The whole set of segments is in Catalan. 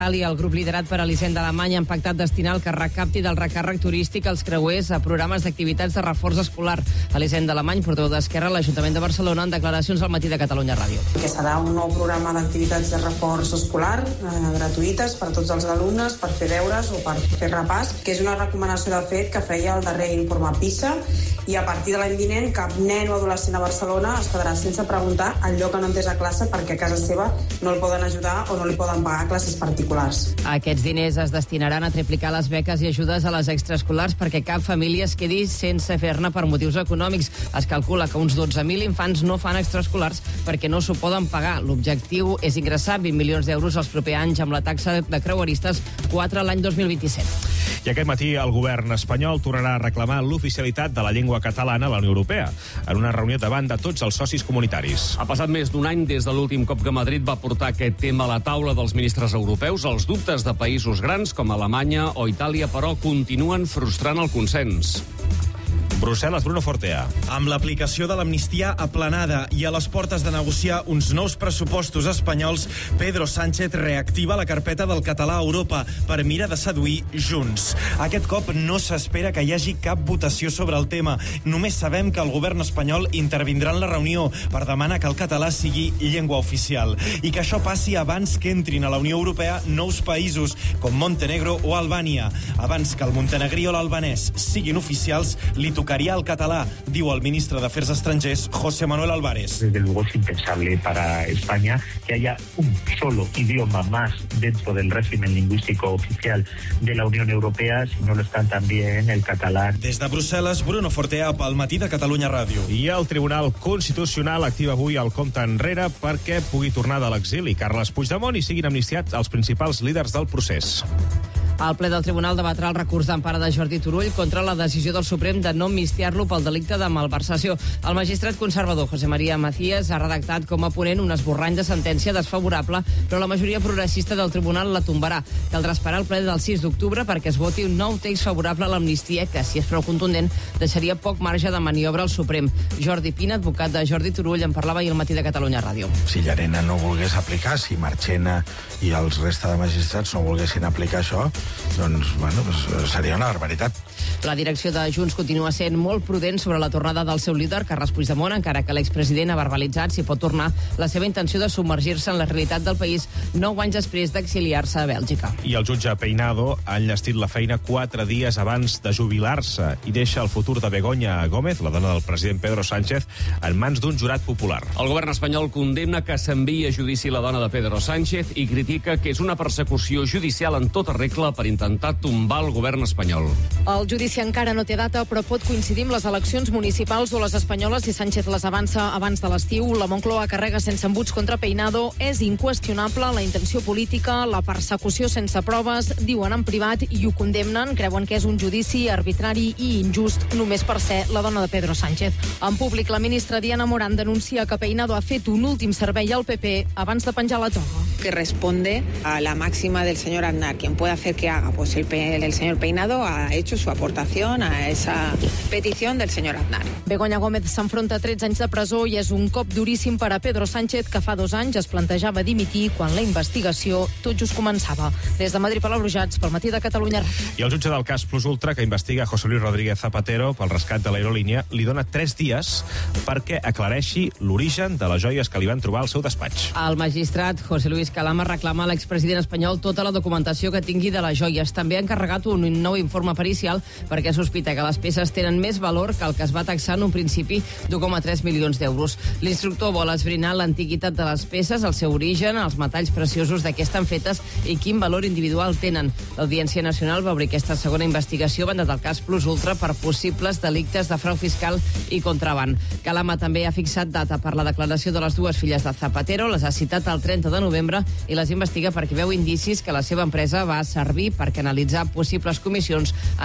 i el grup liderat per Elisenda Alemany han pactat destinar el que recapti del recàrrec turístic als creuers a programes d'activitats de reforç escolar. Elisenda Alemany, portaveu d'Esquerra a l'Ajuntament de Barcelona, en declaracions al Matí de Catalunya Ràdio. Que serà un nou programa d'activitats de reforç escolar gratuïtes per a tots els alumnes, per fer deures o per fer repàs, que és una recomanació de fet que feia el darrer informe PISA, i a partir de l'any vinent cap nen o adolescent a Barcelona es quedarà sense preguntar el lloc en on és a classe perquè a casa seva no el poden ajudar o no li poden pagar classes particulars. Aquests diners es destinaran a triplicar les beques i ajudes a les extraescolars perquè cap família es quedi sense fer-ne per motius econòmics. Es calcula que uns 12.000 infants no fan extraescolars perquè no s'ho poden pagar. L'objectiu és ingressar 20 milions d'euros els propers anys amb la taxa de creueristes 4 l'any 2027. I aquest matí el govern espanyol tornarà a reclamar l'oficialitat de la llengua catalana a la Unió Europea en una reunió davant de tots els socis comunitaris. Ha passat més d'un any des de l'últim cop que Madrid va portar aquest tema a la taula dels ministres europeus. Els dubtes de països grans com Alemanya o Itàlia, però, continuen frustrant el consens. Brussel·les, Bruno Fortea. Amb l'aplicació de l'amnistia aplanada i a les portes de negociar uns nous pressupostos espanyols, Pedro Sánchez reactiva la carpeta del català a Europa per mirar de seduir Junts. Aquest cop no s'espera que hi hagi cap votació sobre el tema. Només sabem que el govern espanyol intervindrà en la reunió per demanar que el català sigui llengua oficial i que això passi abans que entrin a la Unió Europea nous països com Montenegro o Albània. Abans que el montenegrí o l'albanès siguin oficials, li tocaria el català, diu el ministre d'Afers Estrangers, José Manuel Álvarez. Desde luego es impensable para España que haya un solo idioma más dentro del régimen lingüístico oficial de la Unión Europea, si no lo están también el catalán. Des de Brussel·les, Bruno Fortea, pel Matí de Catalunya Ràdio. I el Tribunal Constitucional activa avui el compte enrere perquè pugui tornar de l'exili Carles Puigdemont i siguin amnistiats els principals líders del procés. El ple del Tribunal debatrà el recurs d'empara de Jordi Turull contra la decisió del Suprem de no amnistiar-lo pel delicte de malversació. El magistrat conservador José María Macías ha redactat com a ponent un esborrany de sentència desfavorable, però la majoria progressista del Tribunal la tombarà. Caldrà esperar el ple del 6 d'octubre perquè es voti un nou text favorable a l'amnistia que, si és prou contundent, deixaria poc marge de maniobra al Suprem. Jordi Pina, advocat de Jordi Turull, en parlava ahir al Matí de Catalunya Ràdio. Si Llarena no volgués aplicar, si Marchena i els resta de magistrats no volguessin aplicar això, doncs, seria una barbaritat. La direcció de Junts continua sent molt prudent sobre la tornada del seu líder, Carles Puigdemont, encara que l'expresident ha verbalitzat si pot tornar la seva intenció de submergir-se en la realitat del país 9 anys després d'exiliar-se a Bèlgica. I el jutge Peinado ha enllestit la feina 4 dies abans de jubilar-se i deixa el futur de Begoña Gómez, la dona del president Pedro Sánchez, en mans d'un jurat popular. El govern espanyol condemna que s'enviï a judici la dona de Pedro Sánchez i critica que és una persecució judicial en tota regla per intentar tombar el govern espanyol. El judici encara no té data, però pot coincidir amb les eleccions municipals o les espanyoles si Sánchez les avança abans de l'estiu. La Moncloa carrega sense embuts contra Peinado. És inqüestionable la intenció política, la persecució sense proves, diuen en privat i ho condemnen. Creuen que és un judici arbitrari i injust només per ser la dona de Pedro Sánchez. En públic, la ministra Diana Morán denuncia que Peinado ha fet un últim servei al PP abans de penjar la toga. Que responde a la máxima del señor Aznar. Quien puede hacer que haga, pues el señor Peinado ha hecho su aportación a esa petición del señor Aznar. Begoña Gómez s'enfronta a 13 anys de presó i és un cop duríssim per a Pedro Sánchez, que fa 2 anys es plantejava dimitir quan la investigació tot just començava. Des de Madrid, Palabrujats, pel Matí de Catalunya. I el jutge del cas Plus Ultra, que investiga José Luis Rodríguez Zapatero pel rescat de l'aerolínia, li dona 3 dies perquè aclareixi l'origen de les joies que li van trobar al seu despatx. El magistrat José Luis Calama reclama a l'expresident espanyol tota la documentació que tingui de les joies. També ha encarregat un nou informe pericial perquè sospita que les peces tenen més valor que el que es va taxar en un principi d'1,3 milions d'euros. L'instructor vol esbrinar l'antiguitat de les peces, el seu origen, els metalls preciosos de què estan fetes i quin valor individual tenen. L'Audiència Nacional va obrir aquesta segona investigació bandat del cas Plus Ultra per possibles delictes de frau fiscal i contraban. Calama també ha fixat data per la declaració de les dues filles de Zapatero, les ha citat el 30 de novembre i les investiga perquè veu indicis que la seva empresa va servir per canalitzar possibles comissions en el rescat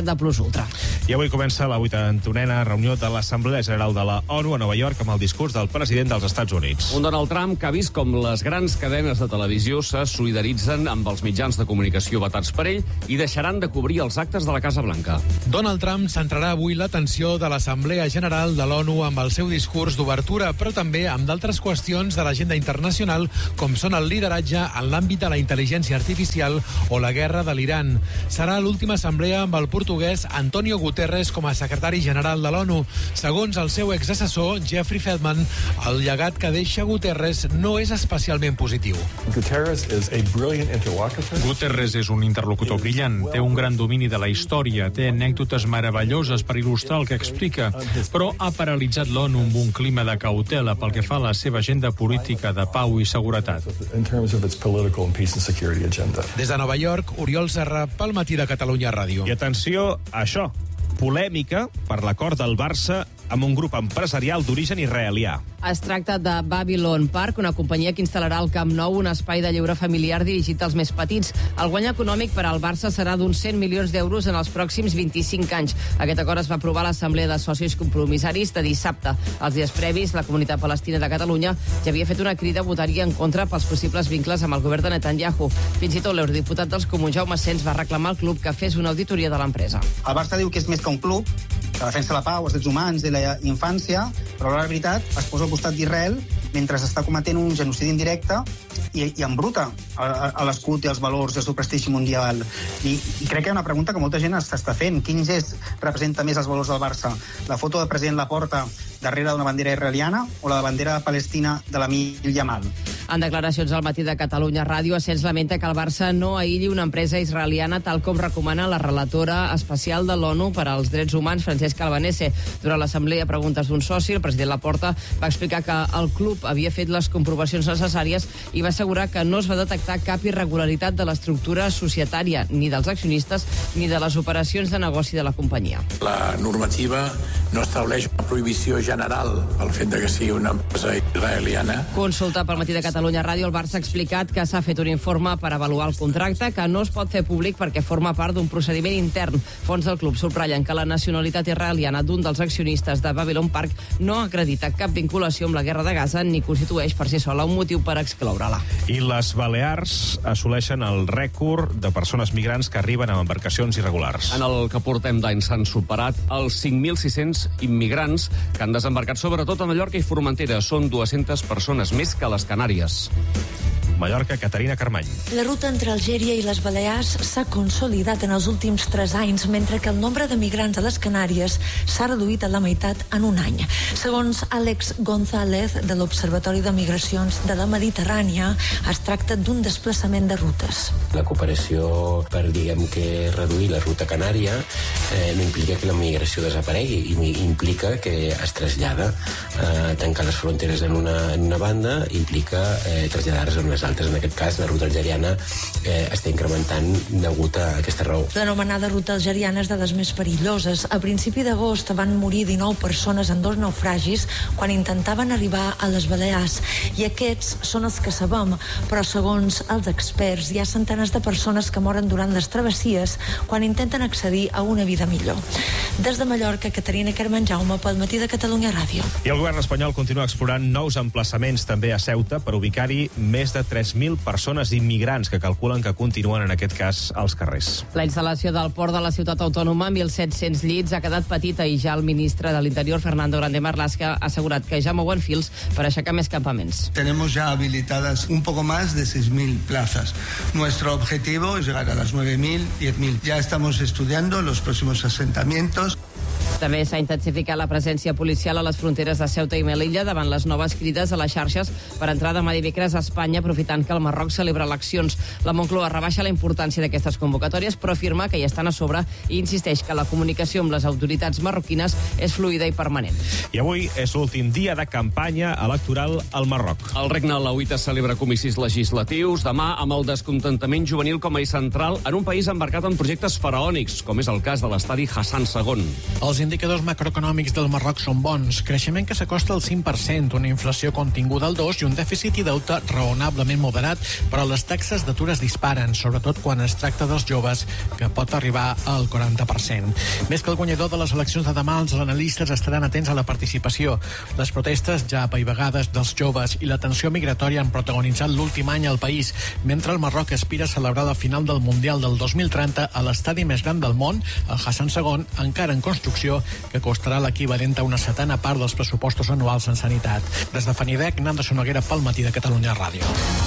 mercat de plus ultra. I avui comença la 89a reunió de l'Assemblea General de la ONU a Nova York amb el discurs del president dels Estats Units. Un Donald Trump que ha vist com les grans cadenes de televisió se solidaritzen amb els mitjans de comunicació vetats per ell i deixaran de cobrir els actes de la Casa Blanca. Donald Trump centrarà avui l'atenció de l'Assemblea General de l'ONU amb el seu discurs d'obertura, però també amb d'altres qüestions de l'agenda internacional, com són el lideratge en l'àmbit de la intel·ligència artificial o la guerra de l'Iran. Serà l'última assemblea amb el portuguès Antonio Guterres com a secretari general de l'ONU. Segons el seu exassessor, Jeffrey Feltman, el llegat que deixa Guterres no és especialment positiu. Guterres és un interlocutor brillant, té un gran domini de la història, té anècdotes meravelloses per il·lustrar el que explica, però ha paralitzat l'ONU amb un clima de cautela pel que fa a la seva agenda política de pau i seguretat. Des de Nova York, Oriol Serra, pel Matí de Catalunya Ràdio. I atenció a això, polèmica per l'acord del Barça amb un grup empresarial d'origen israelià. Es tracta de Babylon Park, una companyia que instal·larà al Camp Nou un espai de lleure familiar dirigit als més petits. El guany econòmic per al Barça serà d'uns 100 milions d'euros en els pròxims 25 anys. Aquest acord es va aprovar a l'Assemblea de Socis Compromissaris de dissabte. Els dies previs, la Comunitat Palestina de Catalunya ja havia fet una crida a votar-hi en contra pels possibles vincles amb el govern de Netanyahu. Fins i tot l'eurodiputat dels Comuns, Jaume Sens, va reclamar al club que fes una auditoria de l'empresa. El Barça diu que és més que un club, que defensa la pau, els drets humans i la infància, però la veritat es posa al costat d'Israel mentre s'està cometent un genocidi indirecte i embruta a l'escut i els valors del seu prestigi mundial. I crec que hi ha una pregunta que molta gent s'està fent. Quin gest representa més els valors del Barça? La foto del president Laporta darrere d'una bandera israeliana o la bandera palestina de l'Amil Yamal? En declaracions al Matí de Catalunya Ràdio, Asens lamenta que el Barça no aïlli una empresa israeliana tal com recomana la relatora especial de l'ONU per als drets humans, Francesca Albanese. Durant l'assemblea preguntes d'un soci, el president Laporta va explicar que el club havia fet les comprovacions necessàries i va assegurar que no es va detectar cap irregularitat de l'estructura societària, ni dels accionistes, ni de les operacions de negoci de la companyia. La normativa no estableix una prohibició general pel fet de que sigui una empresa israeliana. Consulta pel Matí de Catalunya Ràdio, el Barça ha explicat que s'ha fet un informe per avaluar el contracte, que no es pot fer públic perquè forma part d'un procediment intern. Fons del club subratllen que la nacionalitat israeliana d'un dels accionistes de Babylon Park no acredita cap vinculació amb la guerra de Gaza ni constitueix per si sola un motiu per excloure-la. I les Balears assoleixen el rècord de persones migrants que arriben amb embarcacions irregulars. En el que portem d'any s'han superat els 5.600 immigrants que han desembarcat sobretot a Mallorca i Formentera. Són 200 persones més que a les Canàries. Mallorca, Caterina Carmany. La ruta entre Algèria i les Balears s'ha consolidat en els últims 3 anys, mentre que el nombre de migrants a les Canàries s'ha reduït a la meitat en un any. Segons Àlex González, de l'Observatori de Migracions de la Mediterrània, es tracta d'un desplaçament de rutes. La cooperació per, reduir la ruta canària no implica que la migració desaparegui, i implica que es trasllada. Tancar les fronteres en una banda implica traslladar-les en unes altres. En aquest cas, la ruta algeriana està incrementant degut a aquesta raó. L'anomenada ruta algeriana és de les més perilloses. A principi d'agost van morir 19 persones en 2 naufragis quan intentaven arribar a les Balears. I aquests són els que sabem, però segons els experts hi ha centenars de persones que moren durant les travessies quan intenten accedir a una vida millor. Des de Mallorca, Caterina Carmen Jaume, pel Matí de Catalunya Ràdio. I el govern espanyol continua explorant nous emplaçaments també a Ceuta per ubicar-hi més de 3.000 persones immigrants que calculen que continuen, en aquest cas, als carrers. La instal·lació del port de la ciutat autònoma, 1.700 llits, ha quedat petita i ja el ministre de l'Interior, Fernando Grande Marlaska, ha assegurat que ja mouen fils per aixecar més campaments. Tenemos ya habilitadas un poco más de 6.000 plazas. Nuestro objetivo es llegar a las 9.000, 10.000. Ya estamos estudiando los próximos asentamientos. També s'ha intensificat la presència policial a les fronteres de Ceuta i Melilla davant les noves crides a les xarxes per entrar demà dimecres a Espanya, aprofitant que el Marroc celebra eleccions. La Moncloa rebaixa la importància d'aquestes convocatòries, però afirma que hi estan a sobre i insisteix que la comunicació amb les autoritats marroquines és fluida i permanent. I avui és l'últim dia de campanya electoral al Marroc. El regne alauita celebra comicis legislatius demà amb el descontentament juvenil com a eix central en un país embarcat en projectes faraònics, com és el cas de l'estadi Hassan II. Els indicadors macroeconòmics del Marroc són bons. Creixement que s'acosta al 5%, una inflació continguda al 2% i un dèficit i deute raonablement moderat, però les taxes d'atur es disparen, sobretot quan es tracta dels joves, que pot arribar al 40%. Més que el guanyador de les eleccions de demà, els analistes estaran atents a la participació. Les protestes ja apaivagades dels joves i la tensió migratòria han protagonitzat l'últim any al país, mentre el Marroc aspira a celebrar la final del Mundial del 2030 a l'estadi més gran del món, el Hassan II, encara en construcció, que costarà l'equivalent a una setena part dels pressupostos anuals en sanitat. Des de Fanidec, Nando Sonoguera pel Matí de Catalunya Ràdio.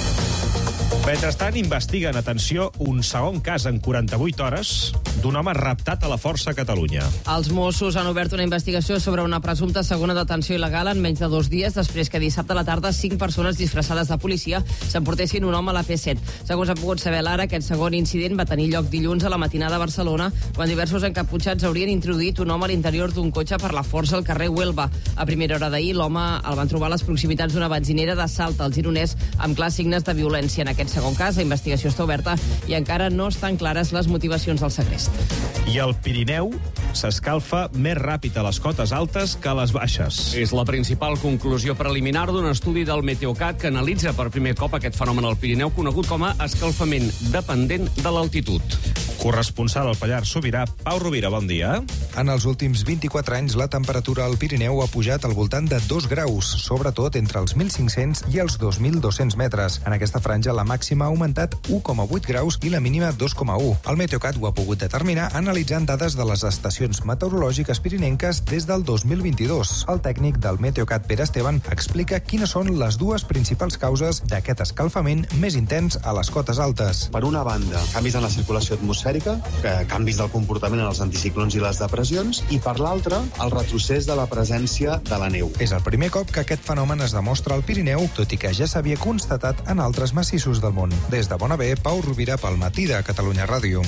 Mentrestant, investiguen, atenció, un segon cas en 48 hores d'un home raptat a la Força a Catalunya. Els Mossos han obert una investigació sobre una presumpta segona detenció il·legal en menys de 2 dies després que dissabte a la tarda 5 persones disfressades de policia s'emportessin un home a la P7. Segons ha pogut saber l'Ara, aquest segon incident va tenir lloc dilluns a la matinada a Barcelona, quan diversos encaputxats haurien introduït un home a l'interior d'un cotxe per la Força al carrer Huelva. A primera hora d'ahir, l'home el van trobar a les proximitats d'una benzinera de Salta, al Gironès, amb clars signes de violència. En aquest segon cas, la investigació està oberta i encara no estan clares les motivacions del segrest. I el Pirineu s'escalfa més ràpid a les cotes altes que a les baixes. És la principal conclusió preliminar d'un estudi del Meteocat que analitza per primer cop aquest fenomen al Pirineu, conegut com a escalfament dependent de l'altitud. Corresponsal al Pallars Sobirà, Pau Rovira, bon dia. En els últims 24 anys, la temperatura al Pirineu ha pujat al voltant de 2 graus, sobretot entre els 1.500 i els 2.200 metres. En aquesta franja, la màxima ha augmentat 1,8 graus i la mínima 2,1. El Meteocat ho ha pogut determinar analitzant dades de les estacions meteorològiques pirinenques des del 2022. El tècnic del Meteocat, Pere Esteban, explica quines són les dues principals causes d'aquest escalfament més intens a les cotes altes. Per una banda, canvis en la circulació atmosfèrica, canvis del comportament en els anticiclons i les depressions, i per l'altra, el retrocés de la presència de la neu. És el primer cop que aquest fenomen es demostra al Pirineu, tot i que ja s'havia constatat en altres massissos del món. Des de Bona Bé, Pau Rovira pel Matí de Catalunya Ràdio.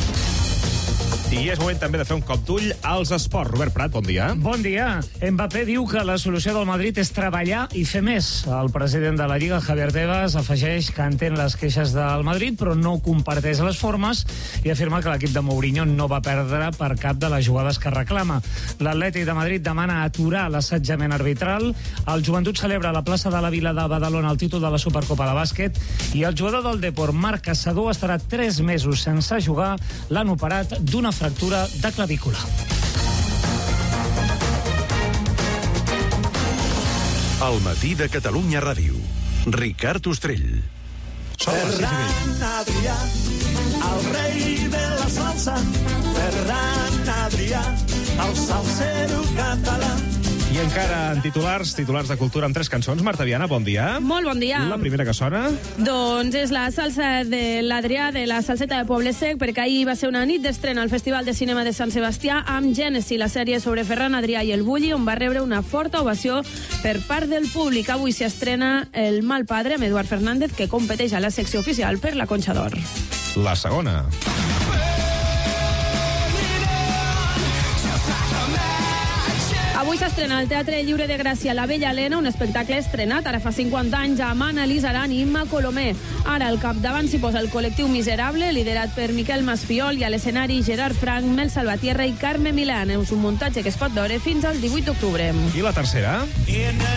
I és moment també de fer un cop d'ull als esports. Robert Prat, bon dia. Bon dia. Mbappé diu que la solució del Madrid és treballar i fer més. El president de la Lliga, Javier Tebas, afegeix que entén les queixes del Madrid, però no comparteix les formes i afirma que l'equip de Mourinho no va perdre per cap de les jugades que reclama. L'Atlètic de Madrid demana aturar l'assetjament arbitral. El Joventut celebra a la plaça de la Vila de Badalona el títol de la Supercopa de bàsquet i el jugador del Depor, Marc Caçador, estarà 3 mesos sense jugar. L'han operat d'una fractura de clavícula. Al Matí de Catalunya Ràdio. Ricard Ostrell. Ferran Adrià, el rei de la salsa. Ferran Adrià, el salsero català. I encara en titulars de cultura amb 3 cançons. Marta Viana, bon dia. Molt bon dia. La primera que sona? Doncs és la salsa de l'Adrià, de la salseta de Poble Sec, perquè ahir va ser una nit d'estrena al Festival de Cinema de Sant Sebastià amb Gènesi, la sèrie sobre Ferran Adrià i el Bulli, on va rebre una forta ovació per part del públic. Avui s'hi estrena El mal padre, amb Eduard Fernández, que competeix a la secció oficial per la Conxa d'Or. La segona. Avui s'estrena al Teatre Lliure de Gràcia La Bella Helena, un espectacle estrenat ara fa 50 anys amb Annalisa Aran i Imma Colomé. Ara al capdavant s'hi posa el col·lectiu Miserable, liderat per Miquel Masfiol, i a l'escenari Gerard Frank, Mel Salvatierra i Carme Milán. És un muntatge que es pot veure fins al 18 d'octubre. I la tercera?